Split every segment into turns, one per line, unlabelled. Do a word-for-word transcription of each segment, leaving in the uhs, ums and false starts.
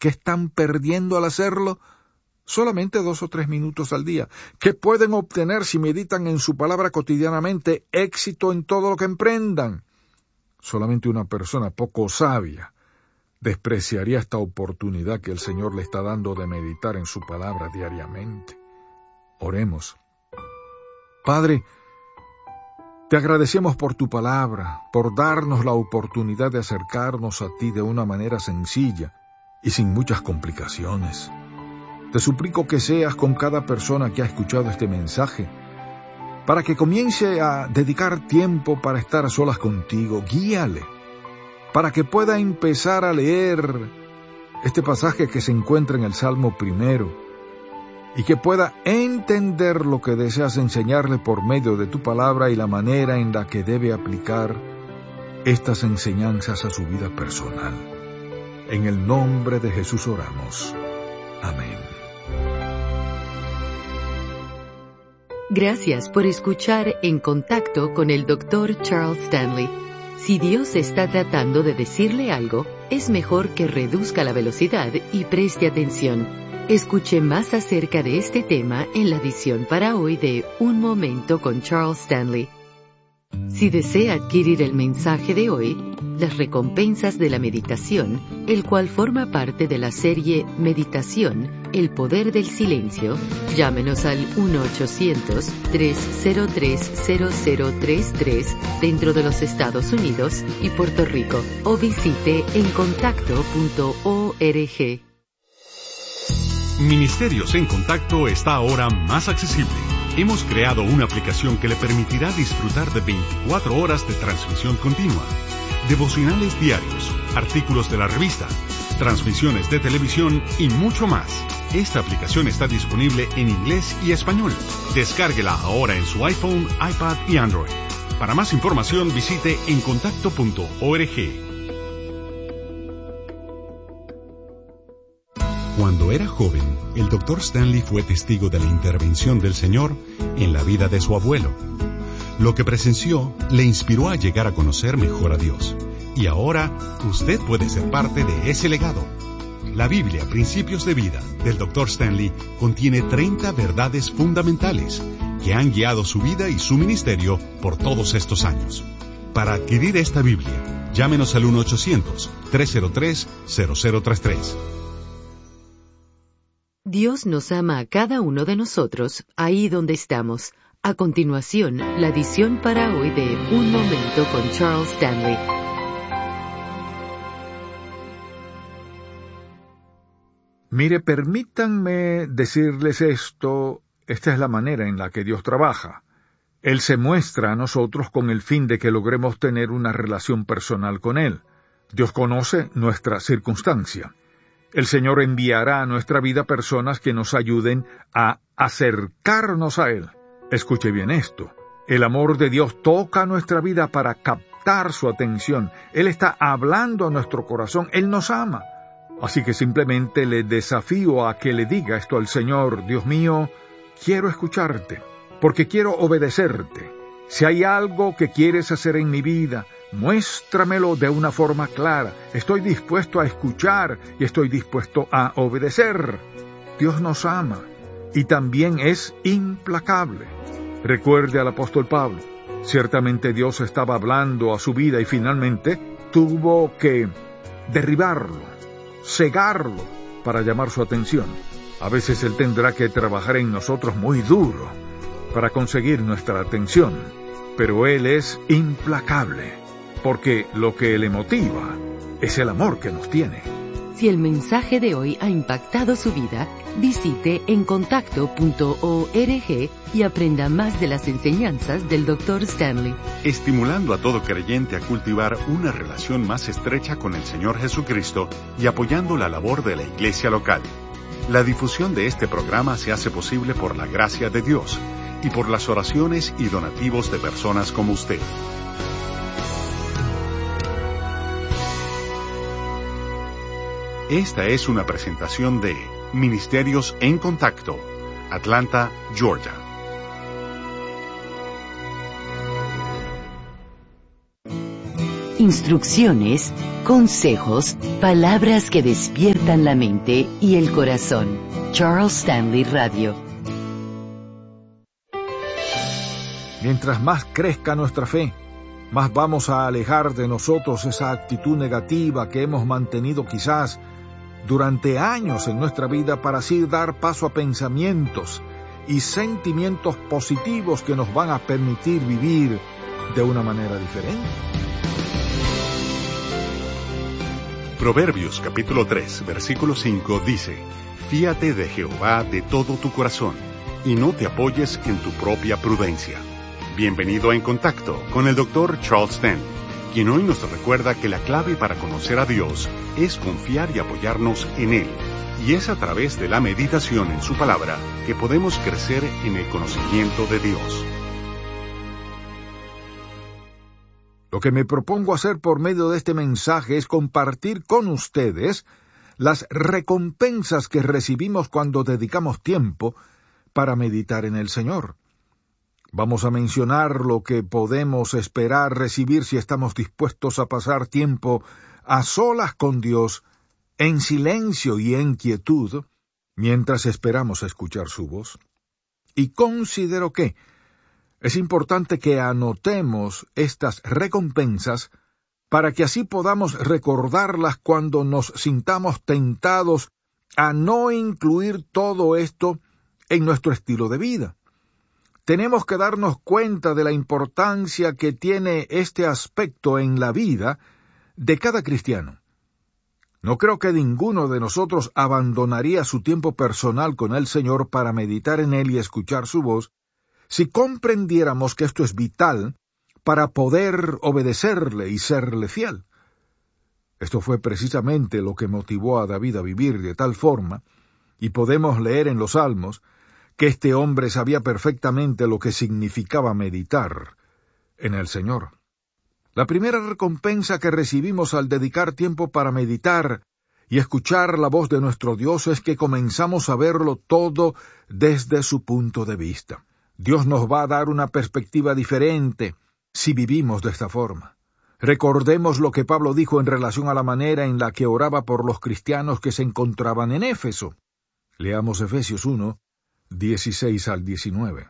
¿Qué están perdiendo al hacerlo? Solamente dos o tres minutos al día. ¿Qué pueden obtener si meditan en su palabra cotidianamente? Éxito en todo lo que emprendan. Solamente una persona poco sabia despreciaría esta oportunidad que el Señor le está dando de meditar en su palabra diariamente. Oremos. Padre, te agradecemos por tu palabra, por darnos la oportunidad de acercarnos a ti de una manera sencilla y sin muchas complicaciones. Te suplico que seas con cada persona que ha escuchado este mensaje, para que comience a dedicar tiempo para estar a solas contigo. Guíale, para que pueda empezar a leer este pasaje que se encuentra en el Salmo primero, y que pueda entender lo que deseas enseñarle por medio de tu palabra y la manera en la que debe aplicar estas enseñanzas a su vida personal. En el nombre de Jesús oramos. Amén.
Gracias por escuchar En Contacto con el doctor Charles Stanley. Si Dios está tratando de decirle algo, es mejor que reduzca la velocidad y preste atención. Escuche más acerca de este tema en la edición para hoy de Un Momento con Charles Stanley. Si desea adquirir el mensaje de hoy, Las recompensas de la meditación, el cual forma parte de la serie Meditación, el poder del silencio, llámenos al uno ochocientos, tres cero tres, cero cero tres tres dentro de los Estados Unidos y Puerto Rico, o visite en contacto punto org.
Ministerios en Contacto está ahora más accesible. Hemos creado una aplicación que le permitirá disfrutar de veinticuatro horas de transmisión continua, devocionales diarios, artículos de la revista, transmisiones de televisión y mucho más. Esta aplicación está disponible en inglés y español. Descárguela ahora en su iPhone, iPad y Android. Para más información visite en contacto punto org. Cuando era joven, el doctor Stanley fue testigo de la intervención del Señor en la vida de su abuelo. Lo que presenció le inspiró a llegar a conocer mejor a Dios. Y ahora, usted puede ser parte de ese legado. La Biblia, Principios de Vida, del doctor Stanley, contiene treinta verdades fundamentales que han guiado su vida y su ministerio por todos estos años. Para adquirir esta Biblia, llámenos al uno ochocientos, tres cero tres, cero cero tres tres.
Dios nos ama a cada uno de nosotros, ahí donde estamos. A continuación, la edición para hoy de Un Momento con Charles Stanley.
Mire, permítanme decirles esto, esta es la manera en la que Dios trabaja. Él se muestra a nosotros con el fin de que logremos tener una relación personal con Él. Dios conoce nuestra circunstancia. El Señor enviará a nuestra vida personas que nos ayuden a acercarnos a Él. Escuche bien esto. El amor de Dios toca nuestra vida para captar su atención. Él está hablando a nuestro corazón. Él nos ama. Así que simplemente le desafío a que le diga esto al Señor. Dios mío, quiero escucharte, porque quiero obedecerte. Si hay algo que quieres hacer en mi vida, muéstramelo de una forma clara. Estoy dispuesto a escuchar y estoy dispuesto a obedecer. Dios nos ama y también es implacable. Recuerde al apóstol Pablo. Ciertamente Dios estaba hablando a su vida y finalmente tuvo que derribarlo, cegarlo para llamar su atención. A veces Él tendrá que trabajar en nosotros muy duro para conseguir nuestra atención, pero Él es implacable, porque lo que le motiva es el amor que nos tiene.
Si el mensaje de hoy ha impactado su vida, visite en contacto punto org y aprenda más de las enseñanzas del doctor Stanley.
Estimulando a todo creyente a cultivar una relación más estrecha con el Señor Jesucristo y apoyando la labor de la iglesia local. La difusión de este programa se hace posible por la gracia de Dios y por las oraciones y donativos de personas como usted. Esta es una presentación de Ministerios en Contacto, Atlanta, Georgia.
instrucciones, consejos, palabras que despiertan la mente y el corazón. Charles Stanley Radio.
Mientras más crezca nuestra fe, más vamos a alejar de nosotros esa actitud negativa que hemos mantenido quizás durante años en nuestra vida, para así dar paso a pensamientos y sentimientos positivos que nos van a permitir vivir de una manera diferente.
Proverbios capítulo tres, versículo cinco dice: Fíate de Jehová de todo tu corazón, y no te apoyes en tu propia prudencia. Bienvenido a En Contacto con el doctor Charles Stanley, quien hoy nos recuerda que la clave para conocer a Dios es confiar y apoyarnos en Él, y es a través de la meditación en su palabra que podemos crecer en el conocimiento de Dios.
Lo que me propongo hacer por medio de este mensaje es compartir con ustedes las recompensas que recibimos cuando dedicamos tiempo para meditar en el Señor. Vamos a mencionar lo que podemos esperar recibir si estamos dispuestos a pasar tiempo a solas con Dios, en silencio y en quietud, mientras esperamos escuchar su voz. Y considero que es importante que anotemos estas recompensas para que así podamos recordarlas cuando nos sintamos tentados a no incluir todo esto en nuestro estilo de vida. Tenemos que darnos cuenta de la importancia que tiene este aspecto en la vida de cada cristiano. No creo que ninguno de nosotros abandonaría su tiempo personal con el Señor para meditar en Él y escuchar su voz, si comprendiéramos que esto es vital para poder obedecerle y serle fiel. Esto fue precisamente lo que motivó a David a vivir de tal forma, y podemos leer en los Salmos que este hombre sabía perfectamente lo que significaba meditar en el Señor. La primera recompensa que recibimos al dedicar tiempo para meditar y escuchar la voz de nuestro Dios es que comenzamos a verlo todo desde su punto de vista. Dios nos va a dar una perspectiva diferente si vivimos de esta forma. Recordemos lo que Pablo dijo en relación a la manera en la que oraba por los cristianos que se encontraban en Éfeso. Leamos Efesios uno, dieciséis al diecinueve.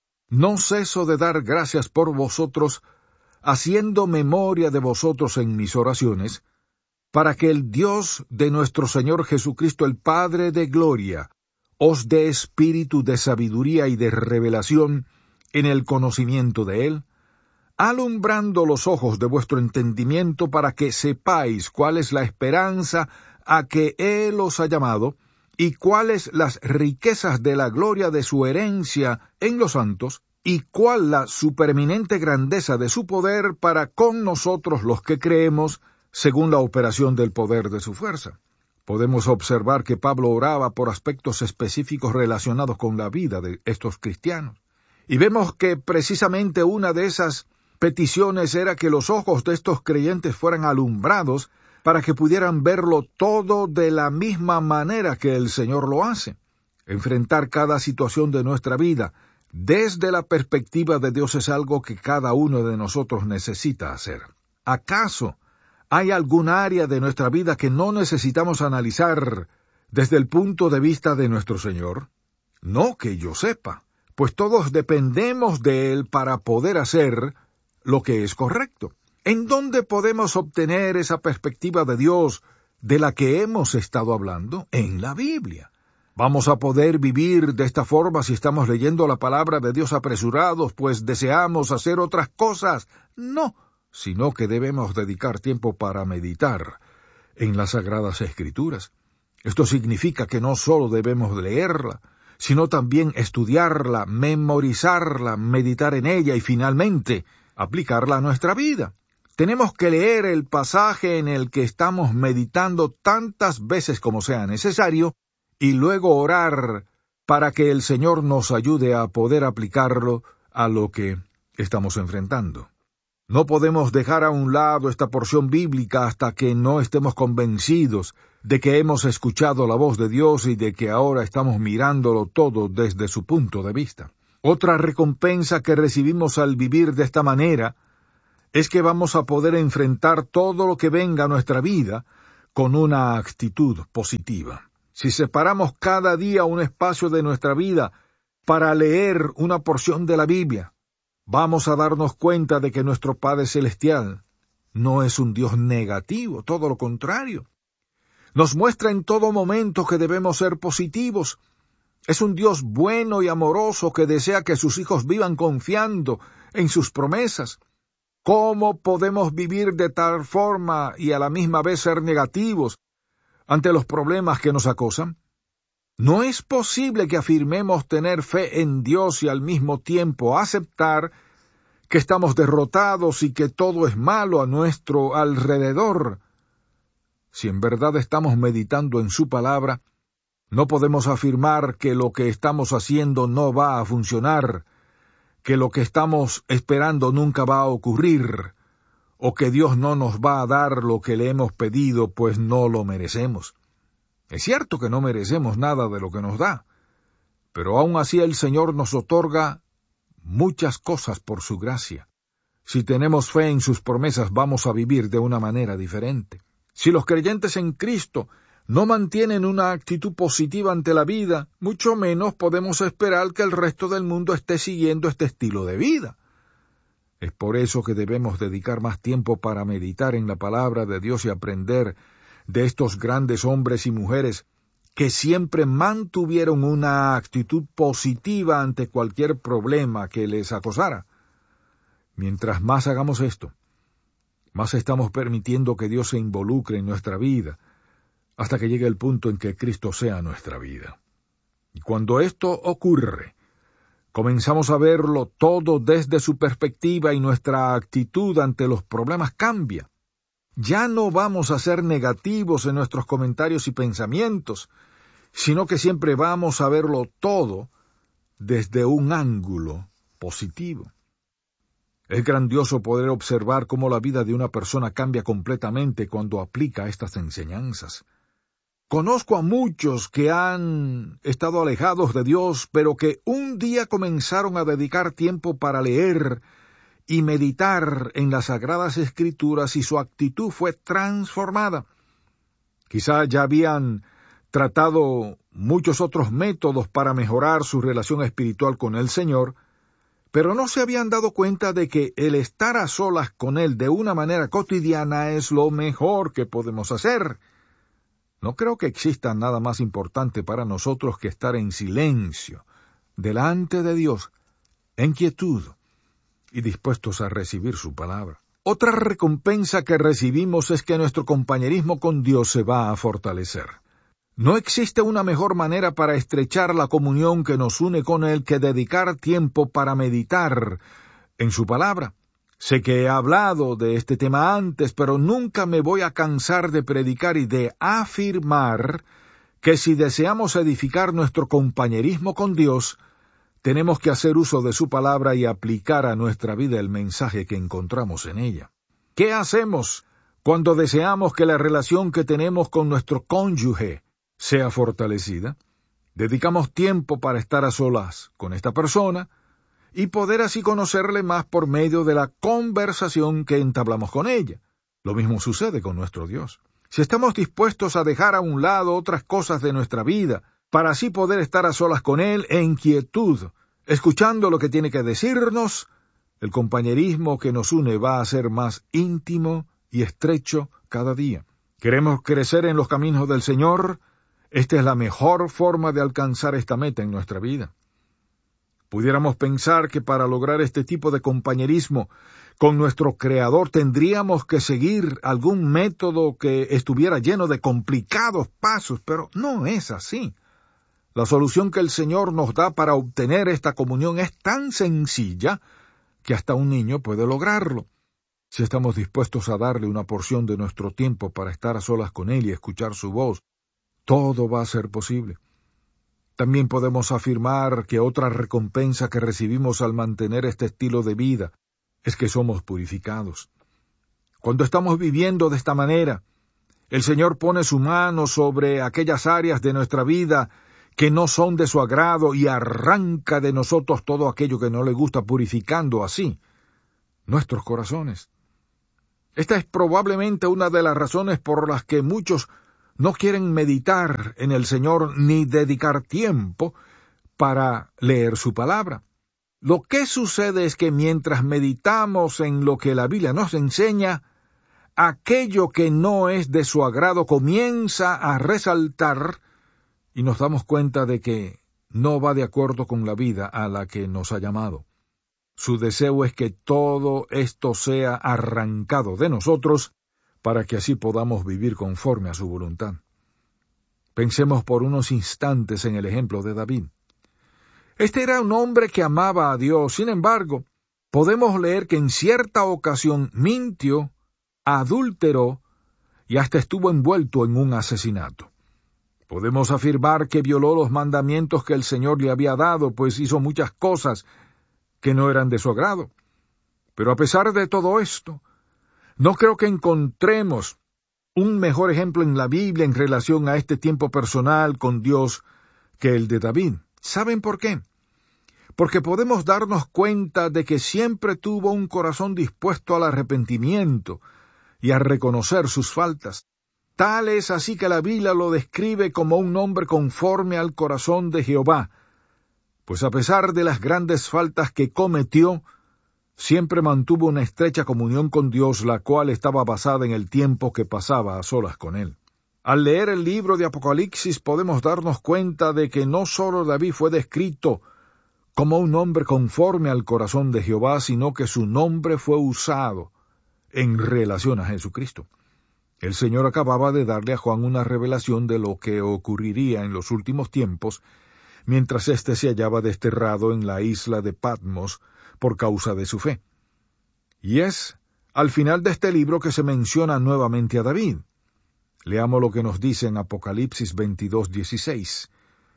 No ceso de dar gracias por vosotros, haciendo memoria de vosotros en mis oraciones, para que el Dios de nuestro Señor Jesucristo, el Padre de gloria, os dé espíritu de sabiduría y de revelación en el conocimiento de Él, alumbrando los ojos de vuestro entendimiento para que sepáis cuál es la esperanza a que Él os ha llamado, y cuáles las riquezas de la gloria de su herencia en los santos, y cuál la supereminente grandeza de su poder para con nosotros los que creemos, según la operación del poder de su fuerza. Podemos observar que Pablo oraba por aspectos específicos relacionados con la vida de estos cristianos. Y vemos que precisamente una de esas peticiones era que los ojos de estos creyentes fueran alumbrados para que pudieran verlo todo de la misma manera que el Señor lo hace. Enfrentar cada situación de nuestra vida desde la perspectiva de Dios es algo que cada uno de nosotros necesita hacer. ¿Acaso hay algún área de nuestra vida que no necesitamos analizar desde el punto de vista de nuestro Señor? No que yo sepa, pues todos dependemos de Él para poder hacer lo que es correcto. ¿En dónde podemos obtener esa perspectiva de Dios de la que hemos estado hablando? En la Biblia. ¿Vamos a poder vivir de esta forma si estamos leyendo la palabra de Dios apresurados, pues deseamos hacer otras cosas? No, sino que debemos dedicar tiempo para meditar en las Sagradas Escrituras. Esto significa que no solo debemos leerla, sino también estudiarla, memorizarla, meditar en ella y finalmente aplicarla a nuestra vida. Tenemos que leer el pasaje en el que estamos meditando tantas veces como sea necesario y luego orar para que el Señor nos ayude a poder aplicarlo a lo que estamos enfrentando. No podemos dejar a un lado esta porción bíblica hasta que no estemos convencidos de que hemos escuchado la voz de Dios y de que ahora estamos mirándolo todo desde su punto de vista. Otra recompensa que recibimos al vivir de esta manera es que vamos a poder enfrentar todo lo que venga a nuestra vida con una actitud positiva. Si separamos cada día un espacio de nuestra vida para leer una porción de la Biblia, vamos a darnos cuenta de que nuestro Padre Celestial no es un Dios negativo, todo lo contrario. Nos muestra en todo momento que debemos ser positivos. Es un Dios bueno y amoroso que desea que sus hijos vivan confiando en sus promesas. ¿Cómo podemos vivir de tal forma y a la misma vez ser negativos ante los problemas que nos acosan? No es posible que afirmemos tener fe en Dios y al mismo tiempo aceptar que estamos derrotados y que todo es malo a nuestro alrededor. Si en verdad estamos meditando en su palabra, no podemos afirmar que lo que estamos haciendo no va a funcionar, que lo que estamos esperando nunca va a ocurrir, o que Dios no nos va a dar lo que le hemos pedido, pues no lo merecemos. Es cierto que no merecemos nada de lo que nos da, pero aún así el Señor nos otorga muchas cosas por su gracia. Si tenemos fe en sus promesas, vamos a vivir de una manera diferente. Si los creyentes en Cristo no mantienen una actitud positiva ante la vida, mucho menos podemos esperar que el resto del mundo esté siguiendo este estilo de vida. Es por eso que debemos dedicar más tiempo para meditar en la palabra de Dios y aprender de estos grandes hombres y mujeres que siempre mantuvieron una actitud positiva ante cualquier problema que les acosara. Mientras más hagamos esto, más estamos permitiendo que Dios se involucre en nuestra vida, hasta que llegue el punto en que Cristo sea nuestra vida. Y cuando esto ocurre, comenzamos a verlo todo desde su perspectiva y nuestra actitud ante los problemas cambia. Ya no vamos a ser negativos en nuestros comentarios y pensamientos, sino que siempre vamos a verlo todo desde un ángulo positivo. Es grandioso poder observar cómo la vida de una persona cambia completamente cuando aplica estas enseñanzas. Conozco a muchos que han estado alejados de Dios, pero que un día comenzaron a dedicar tiempo para leer y meditar en las Sagradas Escrituras y su actitud fue transformada. Quizá ya habían tratado muchos otros métodos para mejorar su relación espiritual con el Señor, pero no se habían dado cuenta de que el estar a solas con Él de una manera cotidiana es lo mejor que podemos hacer. No creo que exista nada más importante para nosotros que estar en silencio, delante de Dios, en quietud, y dispuestos a recibir su palabra. Otra recompensa que recibimos es que nuestro compañerismo con Dios se va a fortalecer. No existe una mejor manera para estrechar la comunión que nos une con Él que dedicar tiempo para meditar en su palabra. Sé que he hablado de este tema antes, pero nunca me voy a cansar de predicar y de afirmar que si deseamos edificar nuestro compañerismo con Dios, tenemos que hacer uso de su palabra y aplicar a nuestra vida el mensaje que encontramos en ella. ¿Qué hacemos cuando deseamos que la relación que tenemos con nuestro cónyuge sea fortalecida? Dedicamos tiempo para estar a solas con esta persona y poder así conocerle más por medio de la conversación que entablamos con ella. Lo mismo sucede con nuestro Dios. Si estamos dispuestos a dejar a un lado otras cosas de nuestra vida, para así poder estar a solas con Él en quietud, escuchando lo que tiene que decirnos, el compañerismo que nos une va a ser más íntimo y estrecho cada día. ¿Queremos crecer en los caminos del Señor? Esta es la mejor forma de alcanzar esta meta en nuestra vida. Pudiéramos pensar que para lograr este tipo de compañerismo con nuestro Creador tendríamos que seguir algún método que estuviera lleno de complicados pasos, pero no es así. La solución que el Señor nos da para obtener esta comunión es tan sencilla que hasta un niño puede lograrlo. Si estamos dispuestos a darle una porción de nuestro tiempo para estar a solas con Él y escuchar su voz, todo va a ser posible. También podemos afirmar que otra recompensa que recibimos al mantener este estilo de vida es que somos purificados. Cuando estamos viviendo de esta manera, el Señor pone su mano sobre aquellas áreas de nuestra vida que no son de su agrado y arranca de nosotros todo aquello que no le gusta, purificando así nuestros corazones. Esta es probablemente una de las razones por las que muchos no quieren meditar en el Señor ni dedicar tiempo para leer su palabra. Lo que sucede es que mientras meditamos en lo que la Biblia nos enseña, aquello que no es de su agrado comienza a resaltar y nos damos cuenta de que no va de acuerdo con la vida a la que nos ha llamado. Su deseo es que todo esto sea arrancado de nosotros para que así podamos vivir conforme a su voluntad. Pensemos por unos instantes en el ejemplo de David. Este era un hombre que amaba a Dios. Sin embargo, podemos leer que en cierta ocasión mintió, adulteró y hasta estuvo envuelto en un asesinato. Podemos afirmar que violó los mandamientos que el Señor le había dado, pues hizo muchas cosas que no eran de su agrado. Pero a pesar de todo esto, no creo que encontremos un mejor ejemplo en la Biblia en relación a este tiempo personal con Dios que el de David. ¿Saben por qué? Porque podemos darnos cuenta de que siempre tuvo un corazón dispuesto al arrepentimiento y a reconocer sus faltas. Tal es así que la Biblia lo describe como un hombre conforme al corazón de Jehová, pues a pesar de las grandes faltas que cometió, siempre mantuvo una estrecha comunión con Dios, la cual estaba basada en el tiempo que pasaba a solas con Él. Al leer el libro de Apocalipsis podemos darnos cuenta de que no solo David fue descrito como un hombre conforme al corazón de Jehová, sino que su nombre fue usado en relación a Jesucristo. El Señor acababa de darle a Juan una revelación de lo que ocurriría en los últimos tiempos, mientras éste se hallaba desterrado en la isla de Patmos por causa de su fe. Y es al final de este libro que se menciona nuevamente a David. Leamos lo que nos dice en Apocalipsis veintidós, dieciséis.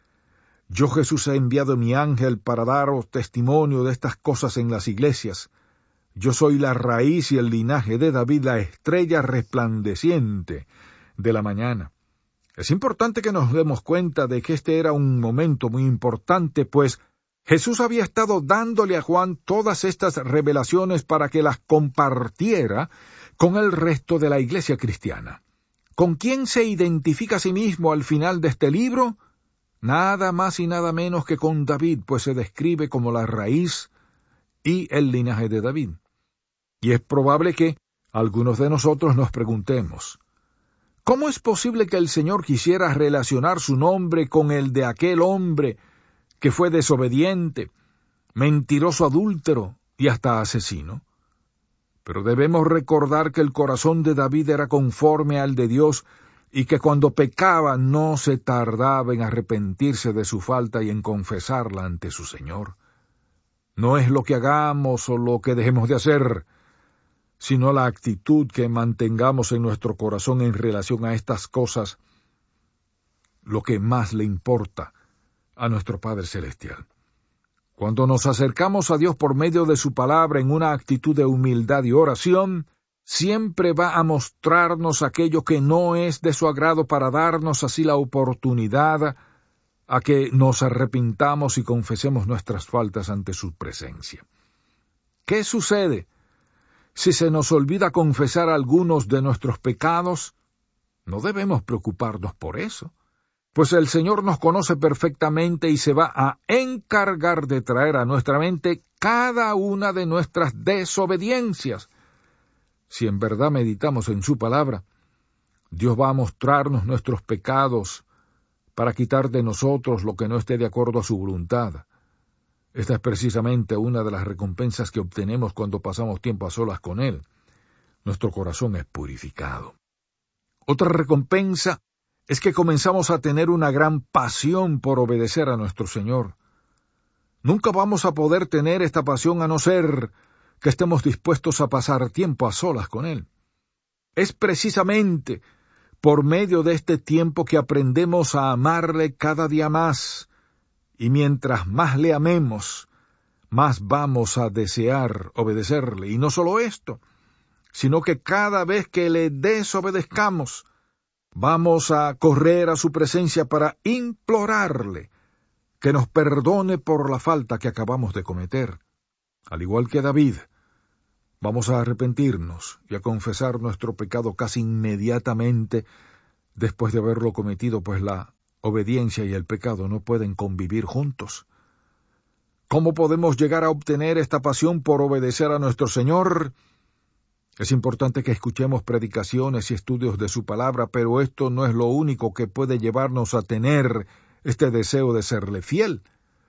Yo, Jesús, he enviado mi ángel para daros testimonio de estas cosas en las iglesias. Yo soy la raíz y el linaje de David, la estrella resplandeciente de la mañana. Es importante que nos demos cuenta de que este era un momento muy importante, pues Jesús había estado dándole a Juan todas estas revelaciones para que las compartiera con el resto de la iglesia cristiana. ¿Con quién se identifica a sí mismo al final de este libro? Nada más y nada menos que con David, pues se describe como la raíz y el linaje de David. Y es probable que algunos de nosotros nos preguntemos, ¿cómo es posible que el Señor quisiera relacionar su nombre con el de aquel hombre que fue desobediente, mentiroso, adúltero y hasta asesino? Pero debemos recordar que el corazón de David era conforme al de Dios y que cuando pecaba no se tardaba en arrepentirse de su falta y en confesarla ante su Señor. No es lo que hagamos o lo que dejemos de hacer, sino la actitud que mantengamos en nuestro corazón en relación a estas cosas, lo que más le importa a nuestro Padre Celestial. Cuando nos acercamos a Dios por medio de su palabra en una actitud de humildad y oración, siempre va a mostrarnos aquello que no es de su agrado para darnos así la oportunidad a que nos arrepintamos y confesemos nuestras faltas ante su presencia. ¿Qué sucede si se nos olvida confesar algunos de nuestros pecados? No debemos preocuparnos por eso, pues el Señor nos conoce perfectamente y se va a encargar de traer a nuestra mente cada una de nuestras desobediencias. Si en verdad meditamos en su palabra, Dios va a mostrarnos nuestros pecados para quitar de nosotros lo que no esté de acuerdo a su voluntad. Esta es precisamente una de las recompensas que obtenemos cuando pasamos tiempo a solas con Él. Nuestro corazón es purificado. Otra recompensa es que comenzamos a tener una gran pasión por obedecer a nuestro Señor. Nunca vamos a poder tener esta pasión a no ser que estemos dispuestos a pasar tiempo a solas con Él. Es precisamente por medio de este tiempo que aprendemos a amarle cada día más, y mientras más le amemos, más vamos a desear obedecerle. Y no solo esto, sino que cada vez que le desobedezcamos, vamos a correr a su presencia para implorarle que nos perdone por la falta que acabamos de cometer. Al igual que David, Vamos a arrepentirnos y a confesar nuestro pecado casi inmediatamente después de haberlo cometido, pues la obediencia y el pecado no pueden convivir juntos. ¿Cómo podemos llegar a obtener esta pasión por obedecer a nuestro Señor? Es importante que escuchemos predicaciones y estudios de su palabra, pero esto no es lo único que puede llevarnos a tener este deseo de serle fiel.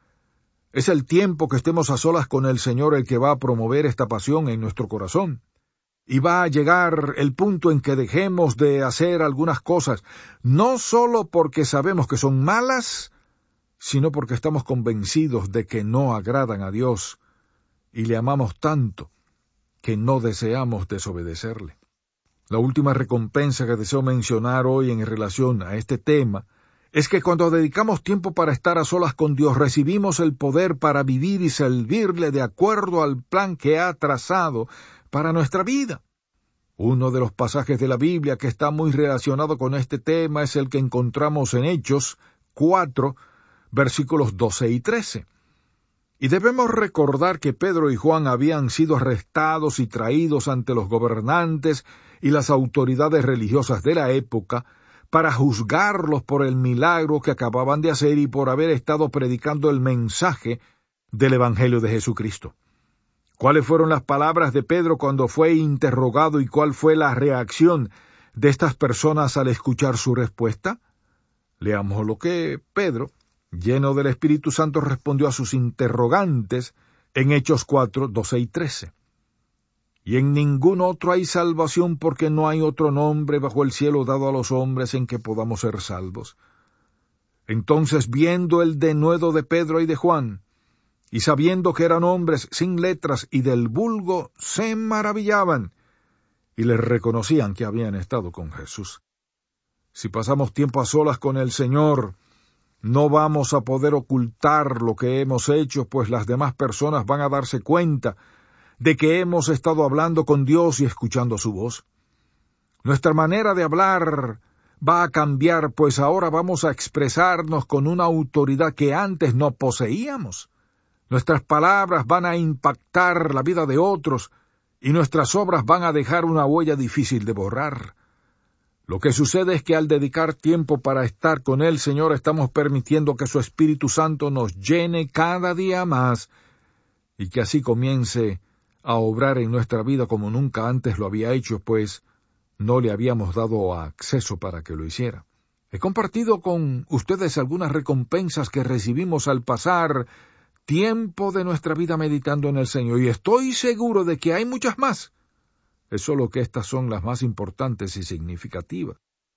Es el tiempo que estemos a solas con el Señor el que va a promover esta pasión en nuestro corazón. Y va a llegar el punto en que dejemos de hacer algunas cosas, no solo porque sabemos que son malas, sino porque estamos convencidos de que no agradan a Dios y le amamos tanto que no deseamos desobedecerle. La última recompensa que deseo mencionar hoy en relación a este tema es que cuando dedicamos tiempo para estar a solas con Dios, recibimos el poder para vivir y servirle de acuerdo al plan que ha trazado para nuestra vida. Uno de los pasajes de la Biblia que está muy relacionado con este tema es el que encontramos en Hechos cuatro, versículos doce y trece. Y debemos recordar que Pedro y Juan habían sido arrestados y traídos ante los gobernantes y las autoridades religiosas de la época para juzgarlos por el milagro que acababan de hacer y por haber estado predicando el mensaje del Evangelio de Jesucristo. ¿Cuáles fueron las palabras de Pedro cuando fue interrogado y cuál fue la reacción de estas personas al escuchar su respuesta? Leamos lo que Pedro, lleno del Espíritu Santo, respondió a sus interrogantes en Hechos cuatro, doce y trece. Y en ningún otro hay salvación, porque no hay otro nombre bajo el cielo dado a los hombres en que podamos ser salvos. Entonces, viendo el denuedo de Pedro y de Juan, y sabiendo que eran hombres sin letras y del vulgo, se maravillaban, y les reconocían que habían estado con Jesús. Si pasamos tiempo a solas con el Señor, no vamos a poder ocultar lo que hemos hecho, pues las demás personas van a darse cuenta de que hemos estado hablando con Dios y escuchando su voz. Nuestra manera de hablar va a cambiar, pues ahora vamos a expresarnos con una autoridad que antes no poseíamos. Nuestras palabras van a impactar la vida de otros y nuestras obras van a dejar una huella difícil de borrar. Lo que sucede es que al dedicar tiempo para estar con el Señor, estamos permitiendo que su Espíritu Santo nos llene cada día más y que así comience a obrar en nuestra vida como nunca antes lo había hecho, pues no le habíamos dado acceso para que lo hiciera. He compartido con ustedes algunas recompensas que recibimos al pasar tiempo de nuestra vida meditando en el Señor, y estoy seguro de que hay muchas más. Es solo que estas son las más importantes y significativas.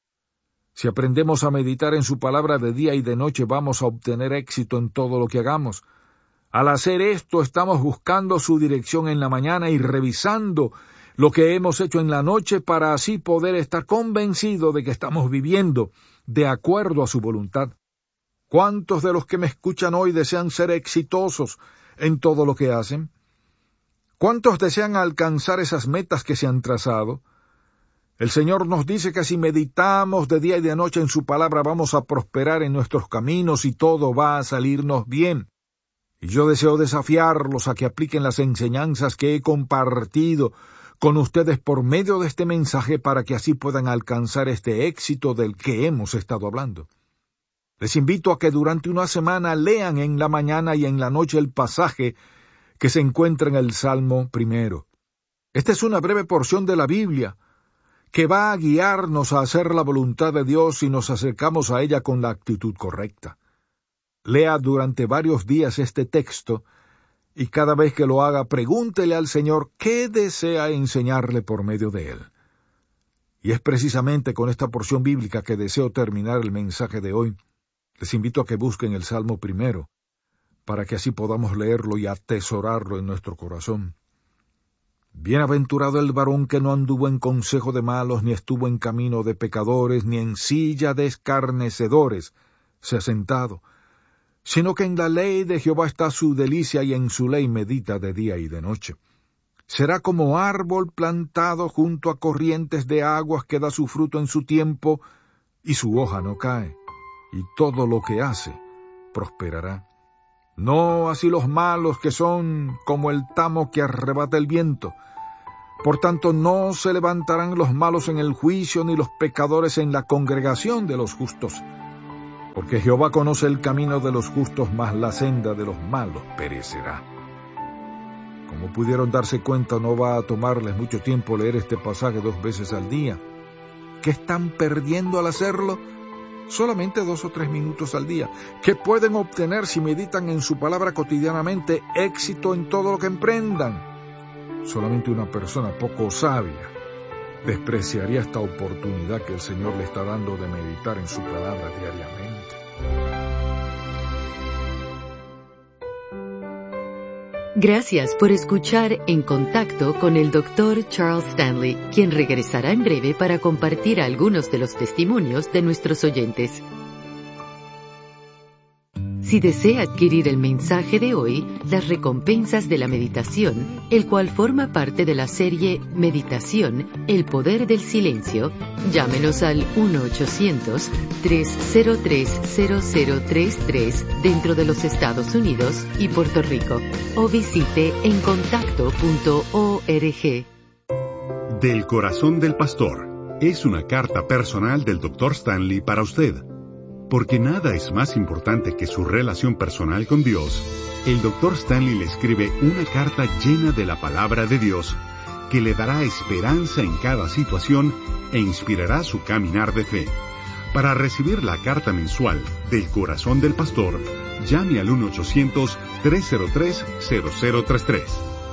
Si aprendemos a meditar en su palabra de día y de noche, vamos a obtener éxito en todo lo que hagamos. Al hacer esto, estamos buscando su dirección en la mañana y revisando lo que hemos hecho en la noche para así poder estar convencidos de que estamos viviendo de acuerdo a su voluntad. ¿Cuántos de los que me escuchan hoy desean ser exitosos en todo lo que hacen? ¿Cuántos desean alcanzar esas metas que se han trazado? El Señor nos dice que si meditamos de día y de noche en su palabra, vamos a prosperar en nuestros caminos y todo va a salirnos bien. Y yo deseo desafiarlos a que apliquen las enseñanzas que he compartido con ustedes por medio de este mensaje para que así puedan alcanzar este éxito del que hemos estado hablando. Les invito a que durante una semana lean en la mañana y en la noche el pasaje que se encuentra en el Salmo primero. Esta es una breve porción de la Biblia que va a guiarnos a hacer la voluntad de Dios si nos acercamos a ella con la actitud correcta. Lea durante varios días este texto y cada vez que lo haga, pregúntele al Señor qué desea enseñarle por medio de él. Y es precisamente con esta porción bíblica que deseo terminar el mensaje de hoy. Les invito a que busquen el Salmo primero, para que así podamos leerlo y atesorarlo en nuestro corazón. Bienaventurado el varón que no anduvo en consejo de malos, ni estuvo en camino de pecadores, ni en silla de escarnecedores se ha sentado, sino que en la ley de Jehová está su delicia, y en su ley medita de día y de noche. Será como árbol plantado junto a corrientes de aguas, que da su fruto en su tiempo, y su hoja no cae, y todo lo que hace prosperará. No así los malos, que son como el tamo que arrebata el viento. Por tanto, no se levantarán los malos en el juicio, ni los pecadores en la congregación de los justos. Porque Jehová conoce el camino de los justos, mas la senda de los malos perecerá. Como pudieron darse cuenta, no va a tomarles mucho tiempo leer este pasaje dos veces al día. ¿Qué están perdiendo al hacerlo? Solamente dos o tres minutos al día. ¿Qué pueden obtener si meditan en su palabra cotidianamente? Éxito en todo lo que emprendan. Solamente una persona poco sabia despreciaría esta oportunidad que el Señor le está dando de meditar en su palabra diariamente.
Gracias por escuchar En Contacto con el doctor Charles Stanley, quien regresará en breve para compartir algunos de los testimonios de nuestros oyentes. Si desea adquirir el mensaje de hoy, Las recompensas de la meditación, el cual forma parte de la serie Meditación, el poder del silencio, llámenos al uno ochocientos, tres cero tres, cero cero tres tres dentro de los Estados Unidos y Puerto Rico, o visite en contacto punto org.
Del corazón del pastor es una carta personal del doctor Stanley para usted. Porque nada es más importante que su relación personal con Dios, el doctor Stanley le escribe una carta llena de la palabra de Dios que le dará esperanza en cada situación e inspirará su caminar de fe. Para recibir la carta mensual del corazón del pastor, llame al uno ochocientos, tres cero tres, cero cero tres tres.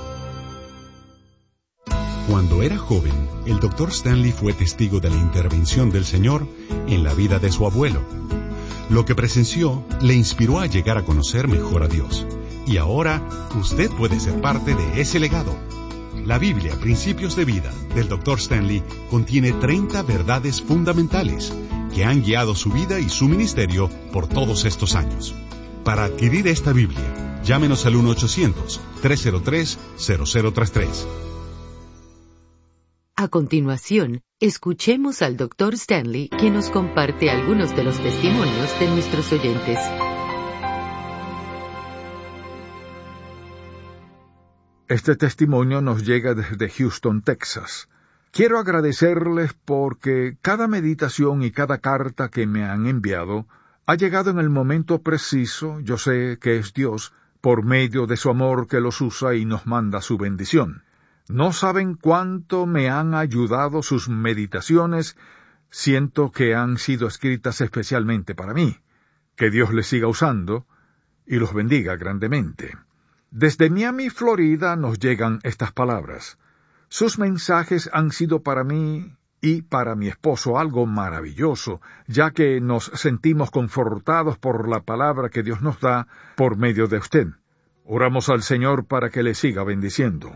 Cuando era joven, el doctor Stanley fue testigo de la intervención del Señor en la vida de su abuelo. Lo que presenció le inspiró a llegar a conocer mejor a Dios. Y ahora, usted puede ser parte de ese legado. La Biblia, Principios de Vida, del doctor Stanley, contiene treinta verdades fundamentales que han guiado su vida y su ministerio por todos estos años. Para adquirir esta Biblia, llámenos al uno ochocientos, tres cero tres, cero cero tres tres.
A continuación, escuchemos al doctor Stanley, quien nos comparte algunos de los testimonios de nuestros oyentes.
Este testimonio nos llega desde Houston, Texas. Quiero agradecerles porque cada meditación y cada carta que me han enviado ha llegado en el momento preciso. Yo sé que es Dios, por medio de su amor, que los usa y nos manda su bendición. No saben cuánto me han ayudado sus meditaciones. Siento que han sido escritas especialmente para mí. Que Dios les siga usando y los bendiga grandemente. Desde Miami, Florida, nos llegan estas palabras. Sus mensajes han sido para mí y para mi esposo algo maravilloso, ya que nos sentimos confortados por la palabra que Dios nos da por medio de usted. Oramos al Señor para que le siga bendiciendo.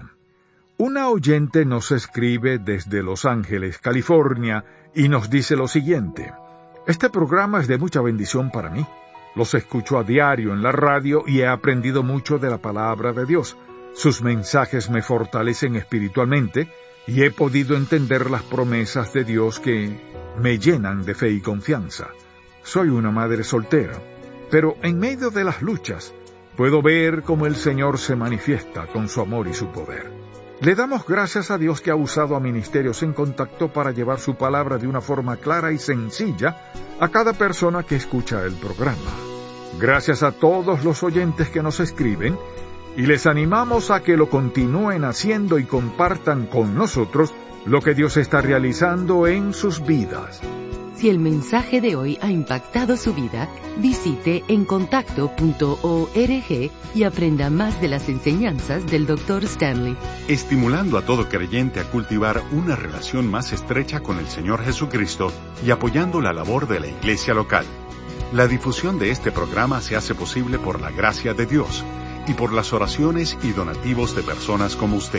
Una oyente nos escribe desde Los Ángeles, California, y nos dice lo siguiente. Este programa es de mucha bendición para mí. Los escucho a diario en la radio y he aprendido mucho de la palabra de Dios. Sus mensajes me fortalecen espiritualmente y he podido entender las promesas de Dios que me llenan de fe y confianza. Soy una madre soltera, pero en medio de las luchas puedo ver cómo el Señor se manifiesta con su amor y su poder. Le damos gracias a Dios que ha usado a Ministerios en Contacto para llevar su palabra de una forma clara y sencilla a cada persona que escucha el programa. Gracias a todos los oyentes que nos escriben y les animamos a que lo continúen haciendo y compartan con nosotros lo que Dios está realizando en sus vidas.
Si el mensaje de hoy ha impactado su vida, visite en contacto punto org y aprenda más de las enseñanzas del doctor Stanley.
Estimulando a todo creyente a cultivar una relación más estrecha con el Señor Jesucristo y apoyando la labor de la iglesia local. La difusión de este programa se hace posible por la gracia de Dios y por las oraciones y donativos de personas como usted.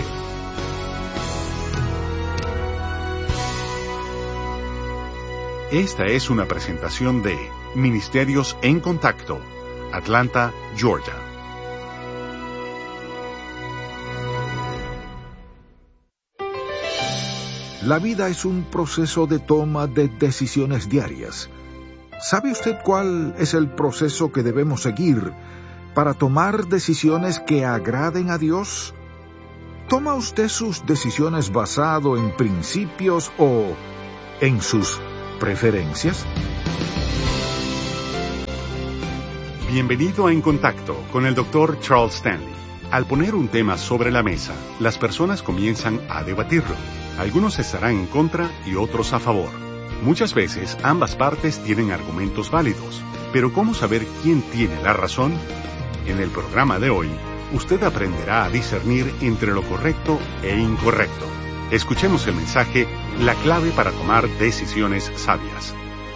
Esta es una presentación de Ministerios en Contacto, Atlanta, Georgia.
La vida es un proceso de toma de decisiones diarias. ¿Sabe usted cuál es el proceso que debemos seguir para tomar decisiones que agraden a Dios? ¿Toma usted sus decisiones basado en principios o en sus preferencias?
Bienvenido a En Contacto con el doctor Charles Stanley. Al poner un tema sobre la mesa, las personas comienzan a debatirlo. Algunos estarán en contra y otros a favor. Muchas veces ambas partes tienen argumentos válidos, pero ¿cómo saber quién tiene la razón? En el programa de hoy, usted aprenderá a discernir entre lo correcto e incorrecto. Escuchemos el mensaje, la clave para tomar decisiones sabias.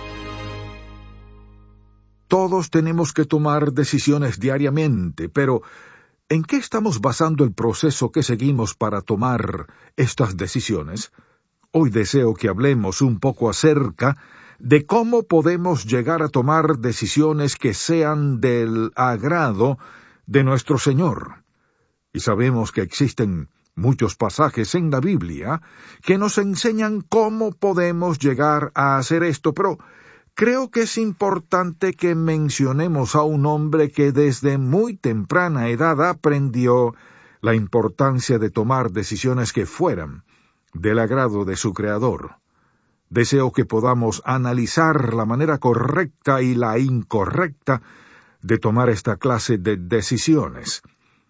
Todos tenemos que tomar decisiones diariamente, pero ¿en qué estamos basando el proceso que seguimos para tomar estas decisiones? Hoy deseo que hablemos un poco acerca de cómo podemos llegar a tomar decisiones que sean del agrado de nuestro Señor. Y sabemos que existen muchos pasajes en la Biblia que nos enseñan cómo podemos llegar a hacer esto, pero creo que es importante que mencionemos a un hombre que desde muy temprana edad aprendió la importancia de tomar decisiones que fueran del agrado de su Creador. Deseo que podamos analizar la manera correcta y la incorrecta de tomar esta clase de decisiones.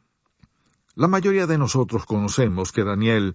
La mayoría de nosotros conocemos que Daniel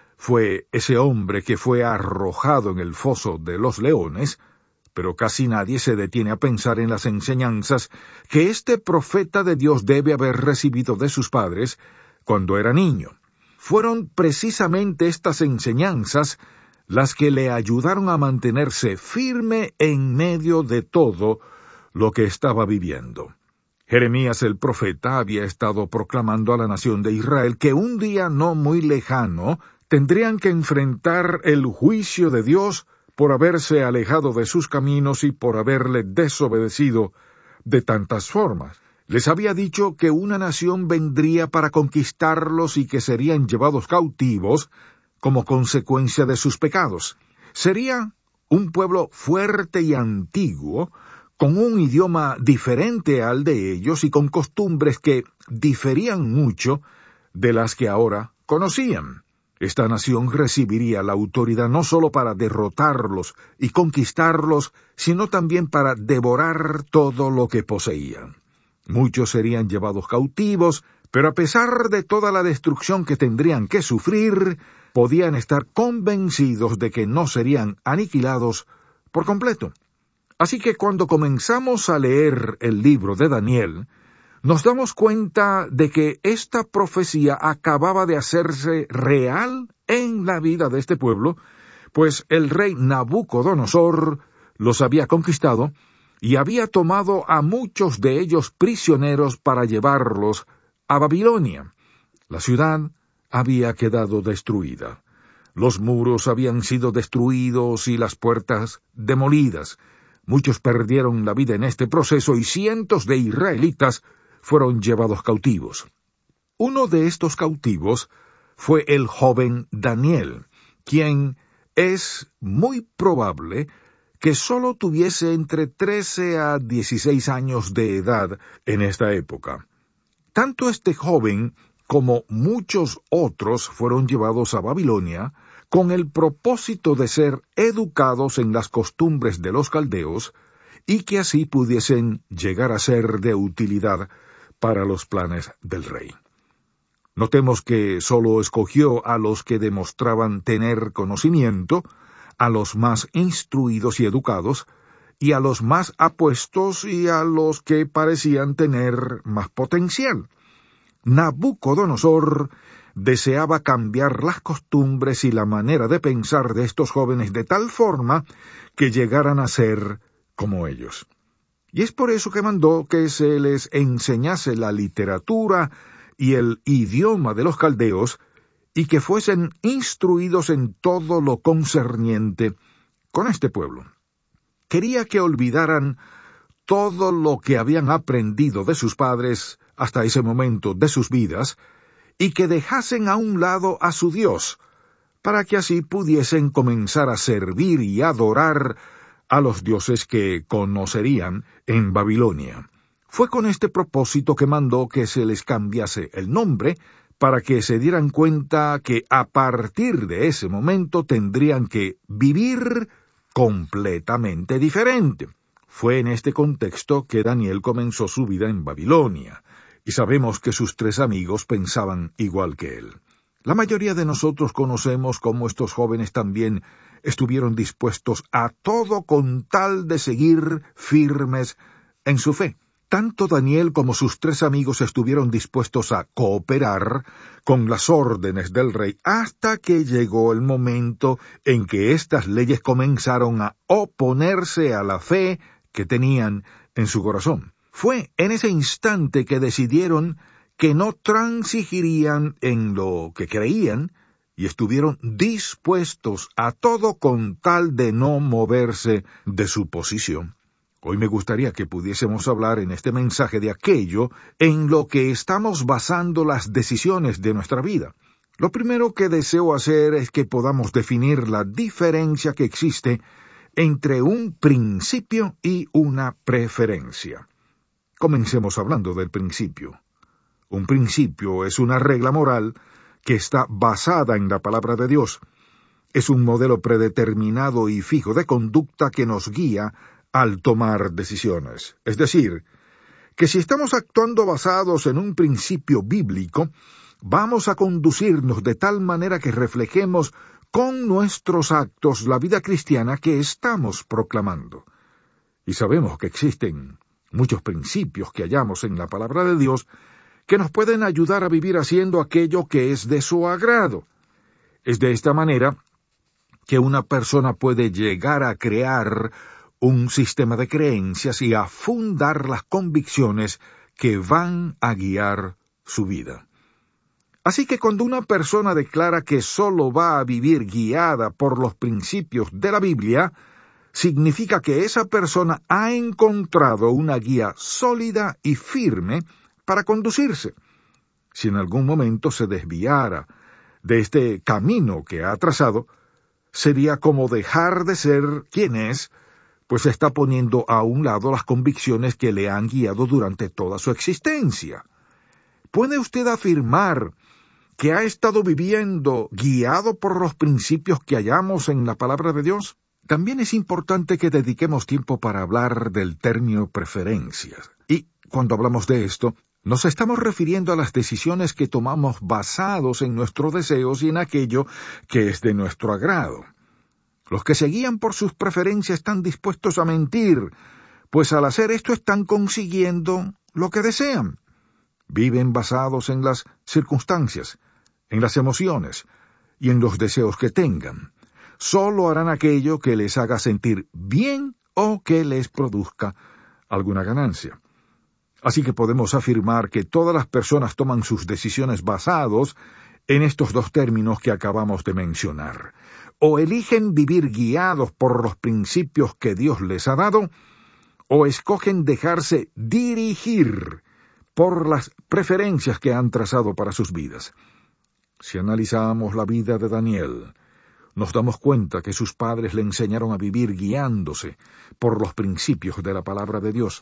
fue ese hombre que fue arrojado en el foso de los leones, pero casi nadie se detiene a pensar en las enseñanzas que este profeta de Dios debe haber recibido de sus padres cuando era niño. Fueron precisamente estas enseñanzas las que le ayudaron a mantenerse firme en medio de todo lo que estaba viviendo. Jeremías el profeta había estado proclamando a la nación de Israel que un día no muy lejano tendrían que enfrentar el juicio de Dios por haberse alejado de sus caminos y por haberle desobedecido de tantas formas. Les había dicho que una nación vendría para conquistarlos y que serían llevados cautivos como consecuencia de sus pecados. Sería un pueblo fuerte y antiguo, con un idioma diferente al de ellos y con costumbres que diferían mucho de las que ahora conocían. Esta nación recibiría la autoridad no solo para derrotarlos y conquistarlos, sino también para devorar todo lo que poseían. Muchos serían llevados cautivos, pero a pesar de toda la destrucción que tendrían que sufrir, podían estar convencidos de que no serían aniquilados por completo. Así que cuando comenzamos a leer el libro de Daniel, nos damos cuenta de que esta profecía acababa de hacerse real en la vida de este pueblo, pues el rey Nabucodonosor los había conquistado y había tomado a muchos de ellos prisioneros para llevarlos a Babilonia. La ciudad había quedado destruida. Los muros habían sido destruidos y las puertas demolidas. Muchos perdieron la vida en este proceso y cientos de israelitas fueron llevados cautivos. Uno de estos cautivos fue el joven Daniel, quien es muy probable que sólo tuviese entre trece a dieciséis años de edad en esta época. Tanto este joven como muchos otros fueron llevados a Babilonia con el propósito de ser educados en las costumbres de los caldeos y que así pudiesen llegar a ser de utilidad para los planes del rey. Notemos que sólo escogió a los que demostraban tener conocimiento, a los más instruidos y educados, y a los más apuestos y a los que parecían tener más potencial. Nabucodonosor deseaba cambiar las costumbres y la manera de pensar de estos jóvenes de tal forma que llegaran a ser como ellos. Y es por eso que mandó que se les enseñase la literatura y el idioma de los caldeos y que fuesen instruidos en todo lo concerniente con este pueblo. Quería que olvidaran todo lo que habían aprendido de sus padres hasta ese momento de sus vidas y que dejasen a un lado a su Dios, para que así pudiesen comenzar a servir y adorar a los dioses que conocerían en Babilonia. Fue con este propósito que mandó que se les cambiase el nombre para que se dieran cuenta que a partir de ese momento tendrían que vivir completamente diferente. Fue en este contexto que Daniel comenzó su vida en Babilonia, y sabemos que sus tres amigos pensaban igual que él. La mayoría de nosotros conocemos cómo estos jóvenes también estuvieron dispuestos a todo con tal de seguir firmes en su fe. Tanto Daniel como sus tres amigos estuvieron dispuestos a cooperar con las órdenes del rey hasta que llegó el momento en que estas leyes comenzaron a oponerse a la fe que tenían en su corazón. Fue en ese instante que decidieron que no transigirían en lo que creían y estuvieron dispuestos a todo con tal de no moverse de su posición. Hoy me gustaría que pudiésemos hablar en este mensaje de aquello en lo que estamos basando las decisiones de nuestra vida. Lo primero que deseo hacer es que podamos definir la diferencia que existe entre un principio y una preferencia. Comencemos hablando del principio. Un principio es una regla moral que está basada en la palabra de Dios. Es un modelo predeterminado y fijo de conducta que nos guía al tomar decisiones. Es decir, que si estamos actuando basados en un principio bíblico, vamos a conducirnos de tal manera que reflejemos con nuestros actos la vida cristiana que estamos proclamando. Y sabemos que existen muchos principios que hallamos en la palabra de Dios que nos pueden ayudar a vivir haciendo aquello que es de su agrado. Es de esta manera que una persona puede llegar a crear un sistema de creencias y a fundar las convicciones que van a guiar su vida. Así que cuando una persona declara que solo va a vivir guiada por los principios de la Biblia, significa que esa persona ha encontrado una guía sólida y firme para conducirse. Si en algún momento se desviara de este camino que ha trazado, sería como dejar de ser quien es, pues está poniendo a un lado las convicciones que le han guiado durante toda su existencia. ¿Puede usted afirmar que ha estado viviendo guiado por los principios que hallamos en la palabra de Dios? También es importante que dediquemos tiempo para hablar del término preferencias. Y cuando hablamos de esto, nos estamos refiriendo a las decisiones que tomamos basados en nuestros deseos y en aquello que es de nuestro agrado. Los que se guían por sus preferencias están dispuestos a mentir, pues al hacer esto están consiguiendo lo que desean. Viven basados en las circunstancias, en las emociones y en los deseos que tengan. Solo harán aquello que les haga sentir bien o que les produzca alguna ganancia. Así que podemos afirmar que todas las personas toman sus decisiones basados en estos dos términos que acabamos de mencionar. O eligen vivir guiados por los principios que Dios les ha dado, o escogen dejarse dirigir por las preferencias que han trazado para sus vidas. Si analizamos la vida de Daniel, nos damos cuenta que sus padres le enseñaron a vivir guiándose por los principios de la palabra de Dios.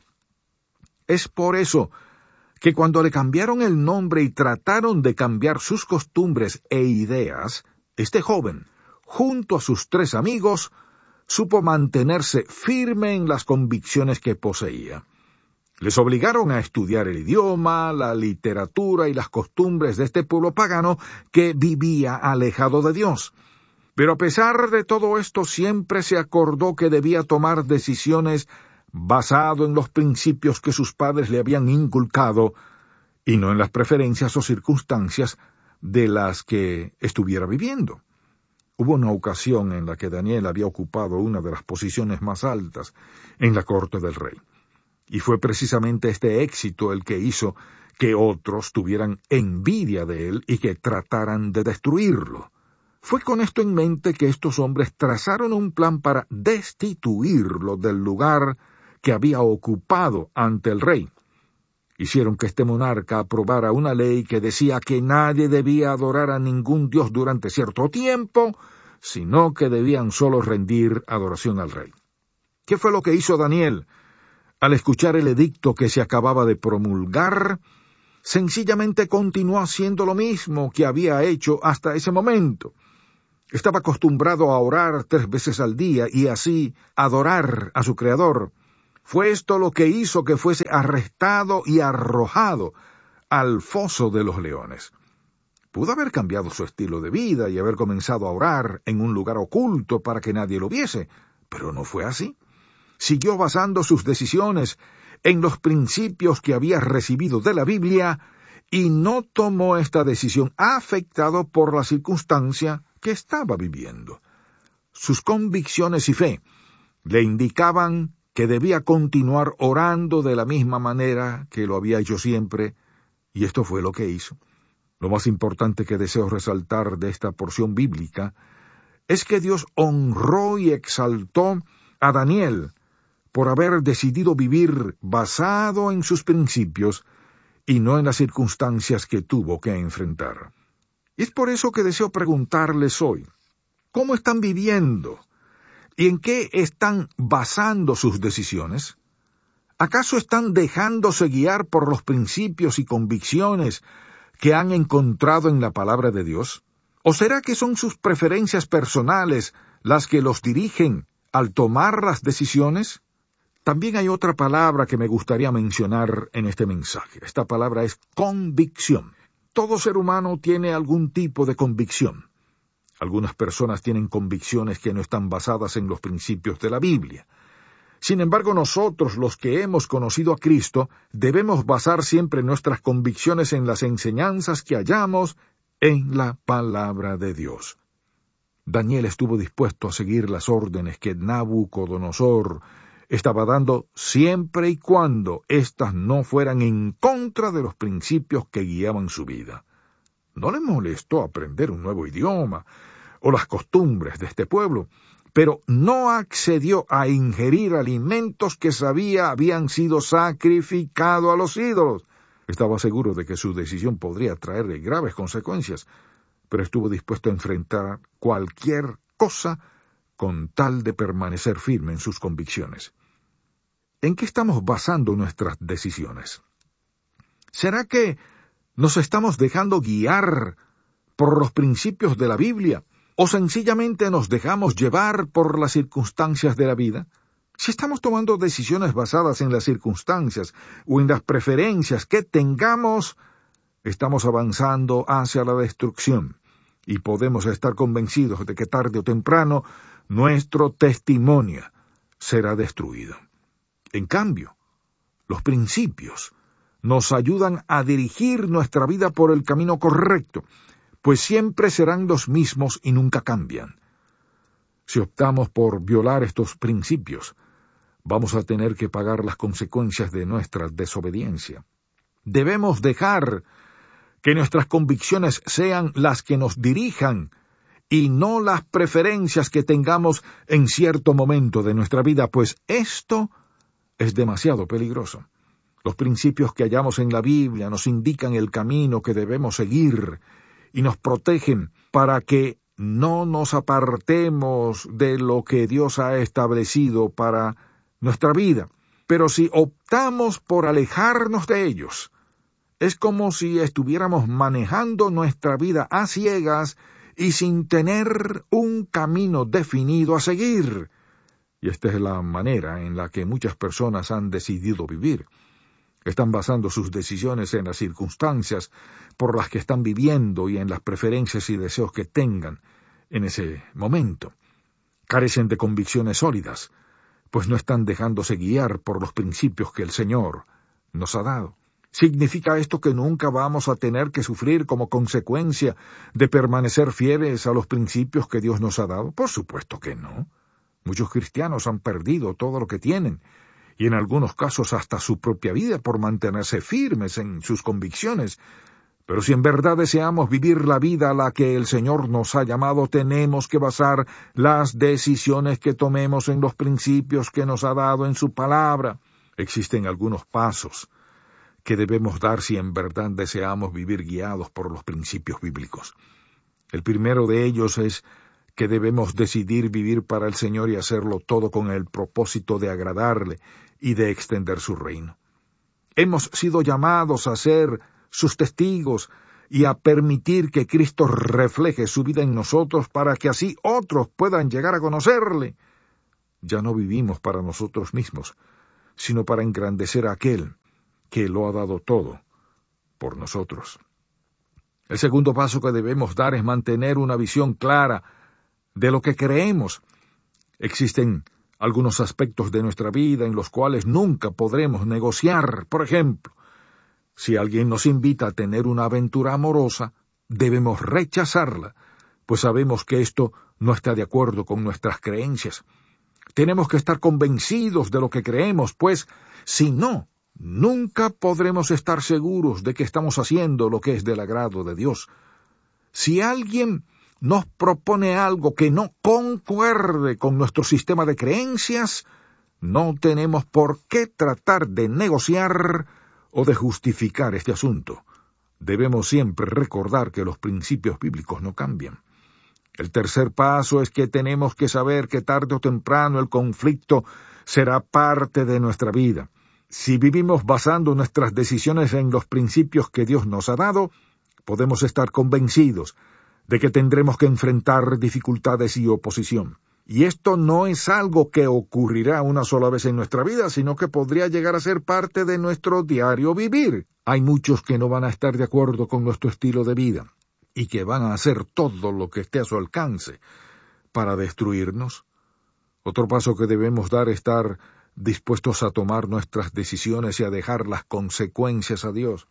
Es por eso que cuando le cambiaron el nombre y trataron de cambiar sus costumbres e ideas, este joven, junto a sus tres amigos, supo mantenerse firme en las convicciones que poseía. Les obligaron a estudiar el idioma, la literatura y las costumbres de este pueblo pagano que vivía alejado de Dios. Pero a pesar de todo esto, siempre se acordó que debía tomar decisiones basado en los principios que sus padres le habían inculcado y no en las preferencias o circunstancias de las que estuviera viviendo. Hubo una ocasión en la que Daniel había ocupado una de las posiciones más altas en la corte del rey. Y fue precisamente este éxito el que hizo que otros tuvieran envidia de él y que trataran de destruirlo. Fue con esto en mente que estos hombres trazaron un plan para destituirlo del lugar que había ocupado ante el rey. Hicieron que este monarca aprobara una ley que decía que nadie debía adorar a ningún dios durante cierto tiempo, sino que debían solo rendir adoración al rey. ¿Qué fue lo que hizo Daniel? Al escuchar el edicto que se acababa de promulgar, sencillamente continuó haciendo lo mismo que había hecho hasta ese momento. Estaba acostumbrado a orar tres veces al día y así adorar a su Creador. Fue esto lo que hizo que fuese arrestado y arrojado al foso de los leones. Pudo haber cambiado su estilo de vida y haber comenzado a orar en un lugar oculto para que nadie lo viese, pero no fue así. Siguió basando sus decisiones en los principios que había recibido de la Biblia y no tomó esta decisión afectado por la circunstancia que estaba viviendo. Sus convicciones y fe le indicaban que debía continuar orando de la misma manera que lo había hecho siempre, y esto fue lo que hizo. Lo más importante que deseo resaltar de esta porción bíblica es que Dios honró y exaltó a Daniel por haber decidido vivir basado en sus principios y no en las circunstancias que tuvo que enfrentar. Y es por eso que deseo preguntarles hoy, ¿cómo están viviendo? ¿Y en qué están basando sus decisiones? ¿Acaso están dejándose guiar por los principios y convicciones que han encontrado en la palabra de Dios? ¿O será que son sus preferencias personales las que los dirigen al tomar las decisiones? También hay otra palabra que me gustaría mencionar en este mensaje. Esta palabra es convicción. Todo ser humano tiene algún tipo de convicción. Algunas personas tienen convicciones que no están basadas en los principios de la Biblia. Sin embargo, nosotros, los que hemos conocido a Cristo, debemos basar siempre nuestras convicciones en las enseñanzas que hallamos en la palabra de Dios. Daniel estuvo dispuesto a seguir las órdenes que Nabucodonosor estaba dando siempre y cuando éstas no fueran en contra de los principios que guiaban su vida. No le molestó aprender un nuevo idioma o las costumbres de este pueblo, pero no accedió a ingerir alimentos que sabía habían sido sacrificados a los ídolos. Estaba seguro de que su decisión podría traerle graves consecuencias, pero estuvo dispuesto a enfrentar cualquier cosa con tal de permanecer firme en sus convicciones. ¿En qué estamos basando nuestras decisiones? ¿Será que nos estamos dejando guiar por los principios de la Biblia o sencillamente nos dejamos llevar por las circunstancias de la vida? Si estamos tomando decisiones basadas en las circunstancias o en las preferencias que tengamos, estamos avanzando hacia la destrucción y podemos estar convencidos de que tarde o temprano nuestro testimonio será destruido. En cambio, los principios nos ayudan a dirigir nuestra vida por el camino correcto, pues siempre serán los mismos y nunca cambian. Si optamos por violar estos principios, vamos a tener que pagar las consecuencias de nuestra desobediencia. Debemos dejar que nuestras convicciones sean las que nos dirijan y no las preferencias que tengamos en cierto momento de nuestra vida, pues esto es demasiado peligroso. Los principios que hallamos en la Biblia nos indican el camino que debemos seguir y nos protegen para que no nos apartemos de lo que Dios ha establecido para nuestra vida. Pero si optamos por alejarnos de ellos, es como si estuviéramos manejando nuestra vida a ciegas y sin tener un camino definido a seguir. Y esta es la manera en la que muchas personas han decidido vivir. Están basando sus decisiones en las circunstancias por las que están viviendo y en las preferencias y deseos que tengan en ese momento. Carecen de convicciones sólidas, pues no están dejándose guiar por los principios que el Señor nos ha dado. ¿Significa esto que nunca vamos a tener que sufrir como consecuencia de permanecer fieles a los principios que Dios nos ha dado? Por supuesto que no. Muchos cristianos han perdido todo lo que tienen, y en algunos casos hasta su propia vida por mantenerse firmes en sus convicciones. Pero si en verdad deseamos vivir la vida a la que el Señor nos ha llamado, tenemos que basar las decisiones que tomemos en los principios que nos ha dado en su palabra. Existen algunos pasos que debemos dar si en verdad deseamos vivir guiados por los principios bíblicos. El primero de ellos es que debemos decidir vivir para el Señor y hacerlo todo con el propósito de agradarle y de extender su reino. Hemos sido llamados a ser sus testigos y a permitir que Cristo refleje su vida en nosotros para que así otros puedan llegar a conocerle. Ya no vivimos para nosotros mismos, sino para engrandecer a aquel que lo ha dado todo por nosotros. El segundo paso que debemos dar es mantener una visión clara de lo que creemos. Existen algunos aspectos de nuestra vida en los cuales nunca podremos negociar. Por ejemplo, si alguien nos invita a tener una aventura amorosa, debemos rechazarla, pues sabemos que esto no está de acuerdo con nuestras creencias. Tenemos que estar convencidos de lo que creemos, pues si no, nunca podremos estar seguros de que estamos haciendo lo que es del agrado de Dios. Si alguien nos propone algo que no concuerde con nuestro sistema de creencias, no tenemos por qué tratar de negociar o de justificar este asunto. Debemos siempre recordar que los principios bíblicos no cambian. El tercer paso es que tenemos que saber que tarde o temprano el conflicto será parte de nuestra vida. Si vivimos basando nuestras decisiones en los principios que Dios nos ha dado, podemos estar convencidos de que tendremos que enfrentar dificultades y oposición. Y esto no es algo que ocurrirá una sola vez en nuestra vida, sino que podría llegar a ser parte de nuestro diario vivir. Hay muchos que no van a estar de acuerdo con nuestro estilo de vida y que van a hacer todo lo que esté a su alcance para destruirnos. Otro paso que debemos dar es estar dispuestos a tomar nuestras decisiones y a dejar las consecuencias a Dios.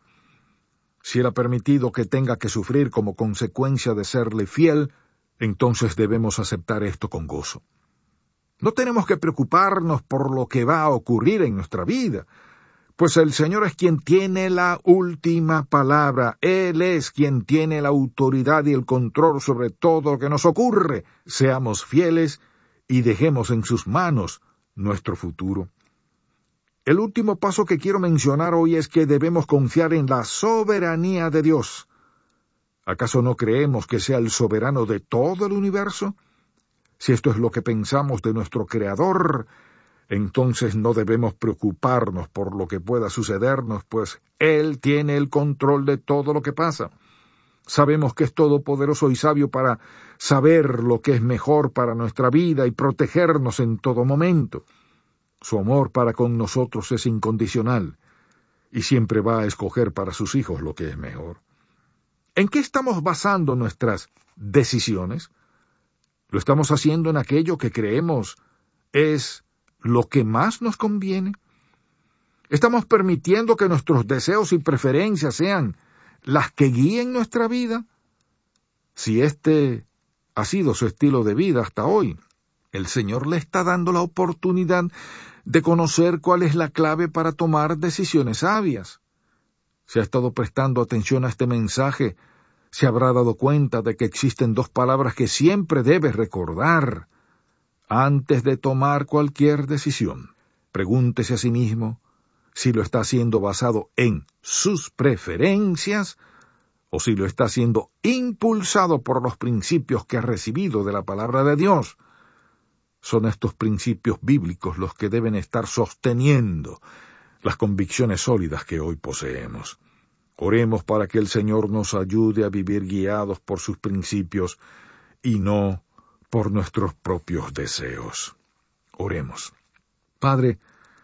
Si Él ha permitido que tenga que sufrir como consecuencia de serle fiel, entonces debemos aceptar esto con gozo. No tenemos que preocuparnos por lo que va a ocurrir en nuestra vida, pues el Señor es quien tiene la última palabra. Él es quien tiene la autoridad y el control sobre todo lo que nos ocurre. Seamos fieles y dejemos en sus manos nuestro futuro. El último paso que quiero mencionar hoy es que debemos confiar en la soberanía de Dios. ¿Acaso no creemos que sea el soberano de todo el universo? Si esto es lo que pensamos de nuestro Creador, entonces no debemos preocuparnos por lo que pueda sucedernos, pues Él tiene el control de todo lo que pasa. Sabemos que es todopoderoso y sabio para saber lo que es mejor para nuestra vida y protegernos en todo momento. Su amor para con nosotros es incondicional y siempre va a escoger para sus hijos lo que es mejor. ¿En qué estamos basando nuestras decisiones? ¿Lo estamos haciendo en aquello que creemos es lo que más nos conviene? ¿Estamos permitiendo que nuestros deseos y preferencias sean las que guíen nuestra vida? Si este ha sido su estilo de vida hasta hoy, el Señor le está dando la oportunidad de conocer cuál es la clave para tomar decisiones sabias. Si ha estado prestando atención a este mensaje, se habrá dado cuenta de que existen dos palabras que siempre debe recordar. Antes de tomar cualquier decisión, pregúntese a sí mismo si lo está haciendo basado en sus preferencias o si lo está haciendo impulsado por los principios que ha recibido de la palabra de Dios. Son estos principios bíblicos los que deben estar sosteniendo las convicciones sólidas que hoy poseemos. Oremos para que el Señor nos ayude a vivir guiados por sus principios y no por nuestros propios deseos. Oremos. Padre,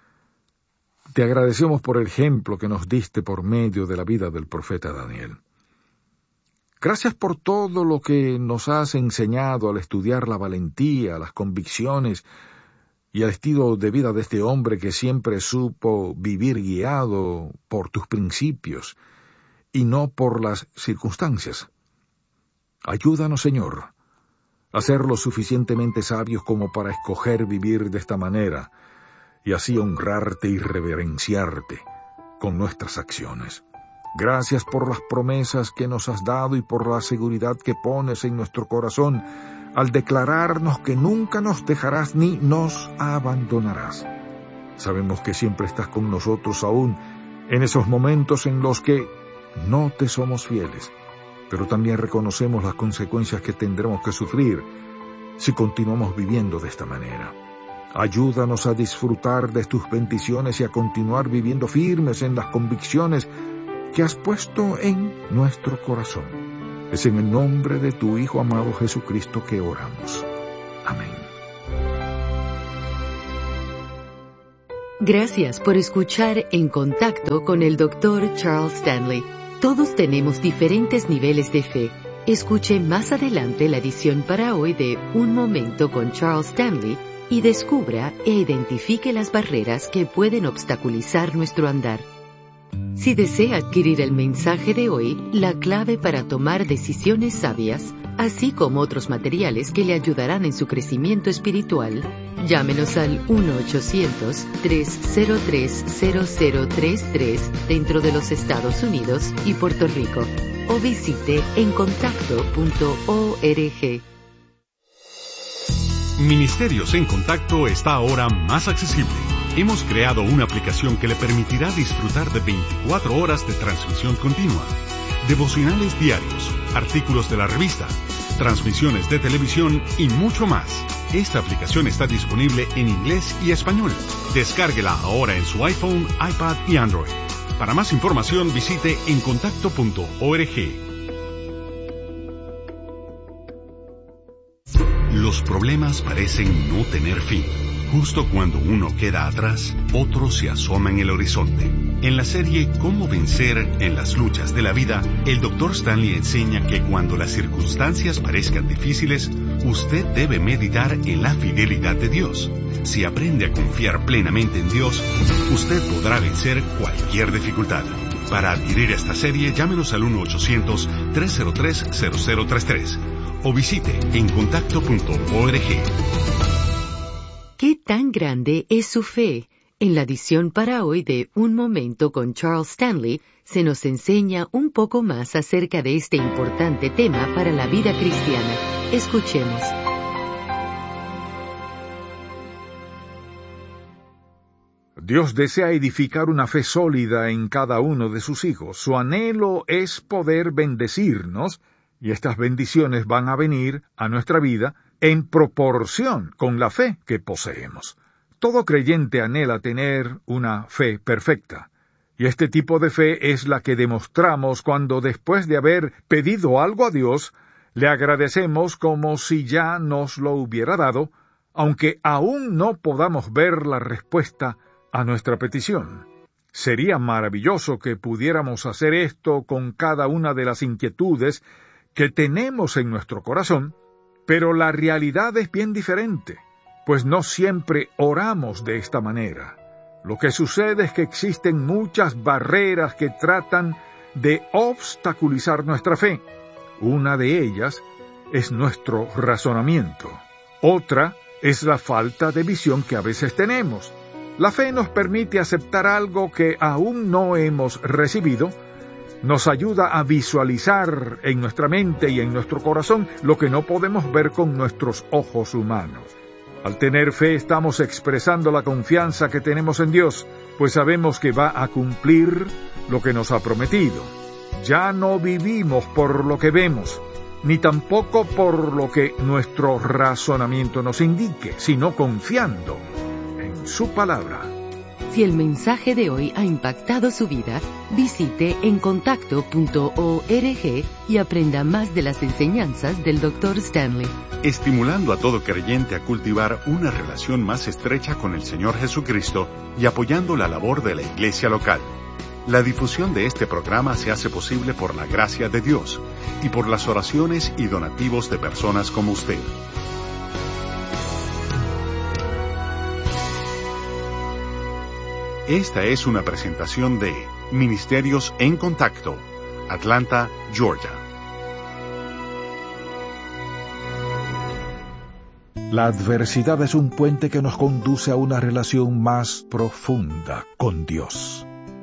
te agradecemos por el ejemplo que nos diste por medio de la vida del profeta Daniel. Gracias por todo lo que nos has enseñado al estudiar la valentía, las convicciones y el estilo de vida de este hombre que siempre supo vivir guiado por tus principios y no por las circunstancias. Ayúdanos, Señor, a ser lo suficientemente sabios como para escoger vivir de esta manera y así honrarte y reverenciarte con nuestras acciones. Gracias por las promesas que nos has dado y por la seguridad que pones en nuestro corazón al declararnos que nunca nos dejarás ni nos abandonarás. Sabemos que siempre estás con nosotros aún en esos momentos en los que no te somos fieles, pero también reconocemos las consecuencias que tendremos que sufrir si continuamos viviendo de esta manera. Ayúdanos a disfrutar de tus bendiciones y a continuar viviendo firmes en las convicciones que has puesto en nuestro corazón. Es en el nombre de tu Hijo amado Jesucristo que oramos. Amén.
Gracias por escuchar En Contacto con el doctor Charles Stanley. Todos tenemos diferentes niveles de fe. Escuche más adelante la edición para hoy de Un Momento con Charles Stanley y descubra e identifique las barreras que pueden obstaculizar nuestro andar. Si desea adquirir el mensaje de hoy, La clave para tomar decisiones sabias, así como otros materiales que le ayudarán en su crecimiento espiritual, llámenos al uno ochocientos, tres cero tres, cero cero tres tres dentro de los Estados Unidos y Puerto Rico, o visite en contacto punto org.
Ministerios en Contacto está ahora más accesible. Hemos creado una aplicación que le permitirá disfrutar de veinticuatro horas de transmisión continua, devocionales diarios, artículos de la revista, transmisiones de televisión y mucho más. Esta aplicación está disponible en inglés y español. Descárguela ahora en su iPhone, iPad y Android. Para más información visite en contacto punto org. Los problemas parecen no tener fin. Justo cuando uno queda atrás, otro se asoma en el horizonte. En la serie Cómo vencer en las luchas de la vida, el doctor Stanley enseña que cuando las circunstancias parezcan difíciles, usted debe meditar en la fidelidad de Dios. Si aprende a confiar plenamente en Dios, usted podrá vencer cualquier dificultad. Para adquirir esta serie, llámenos al uno ochocientos, tres cero tres, cero cero tres tres o visite en contacto punto org.
¿Qué tan grande es su fe? En la edición para hoy de Un Momento con Charles Stanley, se nos enseña un poco más acerca de este importante tema para la vida cristiana. Escuchemos.
Dios desea edificar una fe sólida en cada uno de sus hijos. Su anhelo es poder bendecirnos, y estas bendiciones van a venir a nuestra vida en proporción con la fe que poseemos. Todo creyente anhela tener una fe perfecta, y este tipo de fe es la que demostramos cuando, después de haber pedido algo a Dios, le agradecemos como si ya nos lo hubiera dado, aunque aún no podamos ver la respuesta a nuestra petición. Sería maravilloso que pudiéramos hacer esto con cada una de las inquietudes que tenemos en nuestro corazón, pero la realidad es bien diferente, pues no siempre oramos de esta manera. Lo que sucede es que existen muchas barreras que tratan de obstaculizar nuestra fe. Una de ellas es nuestro razonamiento. Otra es la falta de visión que a veces tenemos. La fe nos permite aceptar algo que aún no hemos recibido. Nos ayuda a visualizar en nuestra mente y en nuestro corazón lo que no podemos ver con nuestros ojos humanos. Al tener fe estamos expresando la confianza que tenemos en Dios, pues sabemos que va a cumplir lo que nos ha prometido. Ya no vivimos por lo que vemos, ni tampoco por lo que nuestro razonamiento nos indique, sino confiando en su palabra.
Si el mensaje de hoy ha impactado su vida, visite en contacto punto org y aprenda más de las enseñanzas del doctor Stanley.
Estimulando a todo creyente a cultivar una relación más estrecha con el Señor Jesucristo y apoyando la labor de la iglesia local. La difusión de este programa se hace posible por la gracia de Dios y por las oraciones y donativos de personas como usted. Esta es una presentación de Ministerios en Contacto, Atlanta, Georgia.
La adversidad es un puente que nos conduce a una relación más profunda con Dios.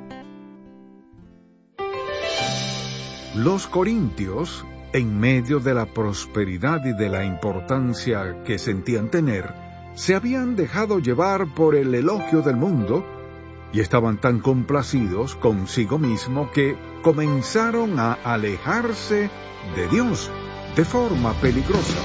Los corintios, en medio de la prosperidad y de la importancia que sentían tener, se habían dejado llevar por el elogio del mundo y estaban tan complacidos consigo mismo que comenzaron a alejarse de Dios de forma peligrosa.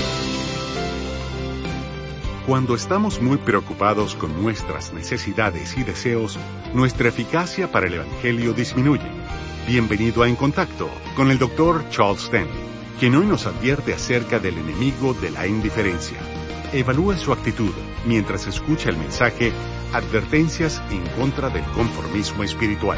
Cuando estamos muy preocupados con nuestras necesidades y deseos, nuestra eficacia para el Evangelio disminuye. Bienvenido a En Contacto con el doctor Charles Stanley, quien hoy nos advierte acerca del enemigo de la indiferencia. Evalúe su actitud mientras escucha el mensaje Advertencias en contra del conformismo espiritual.